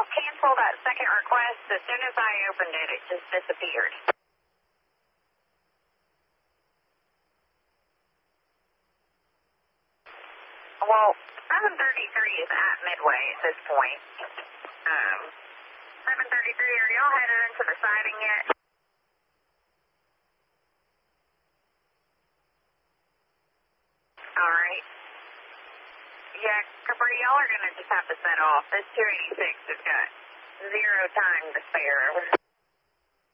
y'all cancel that second request? As soon as I opened it, it just disappeared. Well, 733 is at Midway at this point. 733, are y'all headed into the siding yet? All right. Yeah, Capri, y'all are going to just have to set off. This 286 has got 0 time to spare.